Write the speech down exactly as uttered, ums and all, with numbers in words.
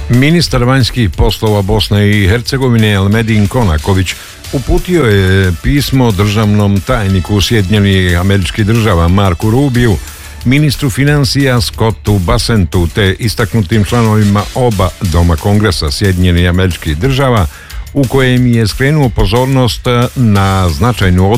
Ministar vanjskih poslova Bosne i Hercegovine Elmedin Konaković uputio je pismo državnom tajniku Sjedinjenih Američkih Država Marku Rubiju, ministru financija Scottu Bessentu te istaknutim članovima oba doma Kongresa Sjedinjenih Američkih Država, u kojem je skrenuo pozornost na značajnu